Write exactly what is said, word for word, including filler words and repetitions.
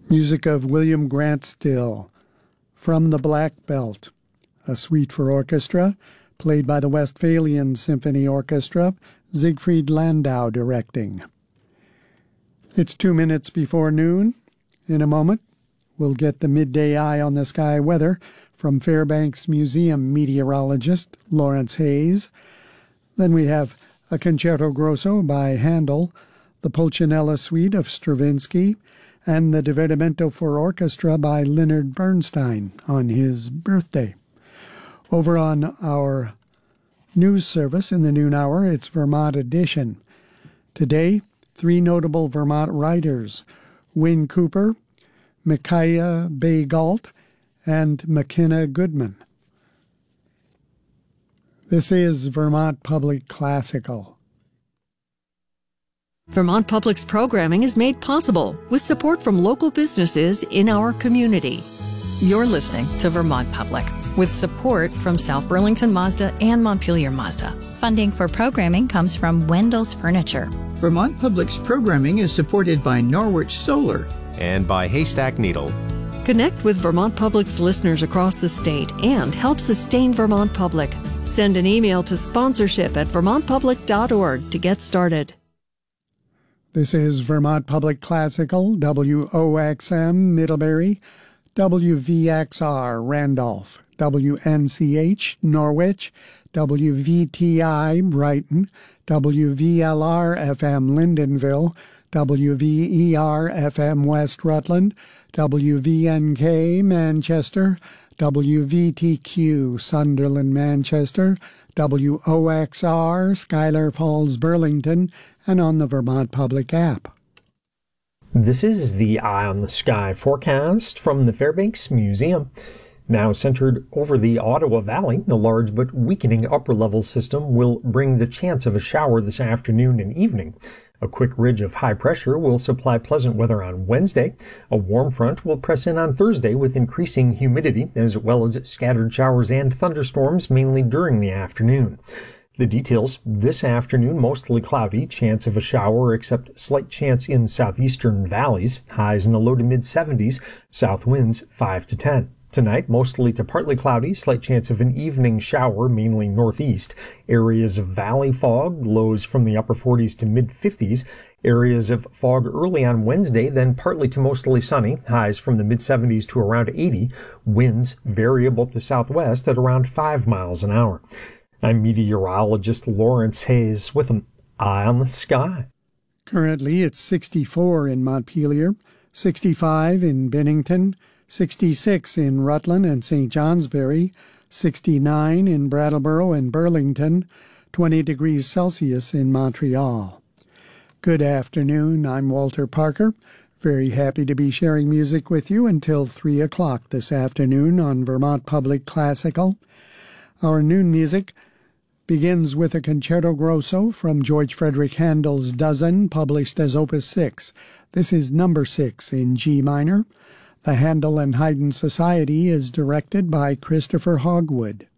Music of William Grant Still, From the Black Belt, a suite for orchestra, played by the Westphalian Symphony Orchestra, Siegfried Landau directing. It's two minutes before noon. In a moment, we'll get the midday eye on the sky weather from Fairbanks Museum meteorologist Lawrence Hayes. Then we have a Concerto Grosso by Handel, the Pulcinella Suite of Stravinsky, and the Divertimento for Orchestra by Leonard Bernstein on his birthday. Over on our news service in the noon hour, it's Vermont Edition. Today, three notable Vermont writers, Wynne Cooper, Micaiah Bay-Galt, and McKenna Goodman. This is Vermont Public Classical. Vermont Public's programming is made possible with support from local businesses in our community. You're listening to Vermont Public with support from South Burlington Mazda and Montpelier Mazda. Funding for programming comes from Wendell's Furniture. Vermont Public's programming is supported by Norwich Solar and by Haystack Needle. Connect with Vermont Public's listeners across the state and help sustain Vermont Public. Send an email to sponsorship at vermont public dot org to get started. This is Vermont Public Classical, W O X M Middlebury, W V X R Randolph, W N C H Norwich, W V T I Brighton, W V L R F M Lyndonville, W V E R F M West Rutland, W V N K Manchester, W V T Q Sunderland Manchester, W O X R Schuyler Falls Burlington, and on the Vermont Public app. This is the Eye on the Sky forecast from the Fairbanks Museum. Now centered over the Ottawa Valley, the large but weakening upper-level system will bring the chance of a shower this afternoon and evening. A quick ridge of high pressure will supply pleasant weather on Wednesday. A warm front will press in on Thursday with increasing humidity, as well as scattered showers and thunderstorms, mainly during the afternoon. The details: this afternoon, mostly cloudy, chance of a shower except slight chance in southeastern valleys, highs in the low to mid seventies, south winds five to ten. Tonight, mostly to partly cloudy, slight chance of an evening shower, mainly northeast. Areas of valley fog, lows from the upper forties to mid fifties. Areas of fog early on Wednesday, then partly to mostly sunny, highs from the mid seventies to around eighty. Winds variable to southwest at around five miles an hour. I'm meteorologist Lawrence Hayes with an Eye on the Sky. Currently, it's sixty-four in Montpelier, sixty-five in Bennington, sixty-six in Rutland and Saint Johnsbury, sixty-nine in Brattleboro and Burlington, twenty degrees Celsius in Montreal. Good afternoon, I'm Walter Parker. Very happy to be sharing music with you until three o'clock this afternoon on Vermont Public Classical. Our noon music begins with a Concerto Grosso from George Frederick Handel's Dozen, published as Opus six. This is number six in G minor. The Handel and Haydn Society is directed by Christopher Hogwood.